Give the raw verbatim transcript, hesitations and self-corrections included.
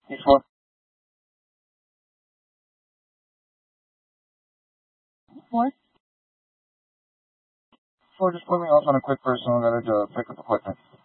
Each one. What? Or just put me off on a quick personal. I gotta uh, pick up equipment.